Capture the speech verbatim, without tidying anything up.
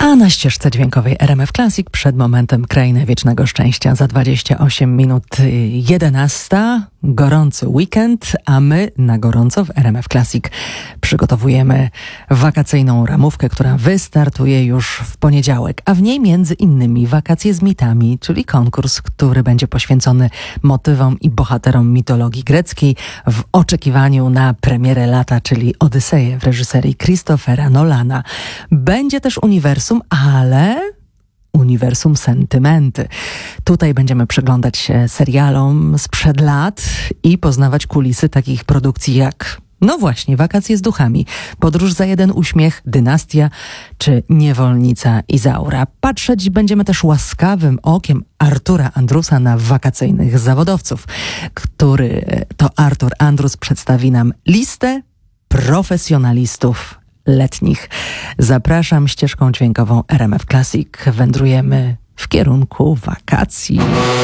A na ścieżce dźwiękowej R M F Classic przed momentem Krainy Wiecznego Szczęścia za dwadzieścia osiem minut jedenasta. Gorący weekend, a my na gorąco w R M F Classic przygotowujemy wakacyjną ramówkę, która wystartuje już w poniedziałek, a w niej między innymi Wakacje z mitami, czyli konkurs, który będzie poświęcony motywom i bohaterom mitologii greckiej w oczekiwaniu na premierę lata, czyli Odyseję w reżyserii Christophera Nolana. Będzie też uniwersum, ale uniwersum sentymenty. Tutaj będziemy przyglądać się serialom sprzed lat i poznawać kulisy takich produkcji jak, no właśnie, Wakacje z duchami, Podróż za jeden uśmiech, Dynastia czy Niewolnica Izaura. Patrzeć będziemy też łaskawym okiem Artura Andrusa na wakacyjnych zawodowców, który to Artur Andrus przedstawi nam listę profesjonalistów letnich. Zapraszam ścieżką dźwiękową R M F Classic. Wędrujemy w kierunku wakacji.